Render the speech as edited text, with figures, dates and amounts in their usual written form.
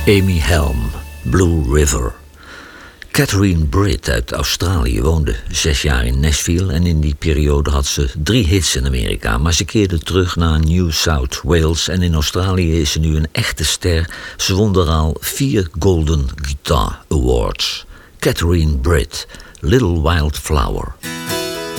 Amy Helm, Blue River. Catherine Britt uit Australië woonde 6 jaar in Nashville en in die periode had ze 3 hits in Amerika. Maar ze keerde terug naar New South Wales en in Australië is ze nu een echte ster. Ze won daar al 4 Golden Guitar Awards. Catherine Britt, Little Wild Flower.